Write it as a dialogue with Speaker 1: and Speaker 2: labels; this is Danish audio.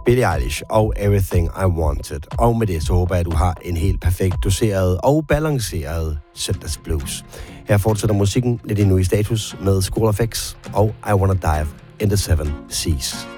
Speaker 1: Billie Eilish og Everything I Wanted. Og med det så håber jeg, at du har en helt perfekt doseret og balanceret søndagsblues. Her fortsætter musikken lidt endnu i status med School of X og I Wanna Dive in the Seven Seas.